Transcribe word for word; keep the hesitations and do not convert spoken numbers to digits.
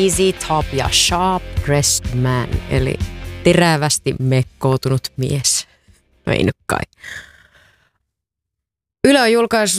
Easy Top ja Sharp Dressed Man, eli terävästi mekkoutunut mies. No ei nyt kai. Yle on julkaissut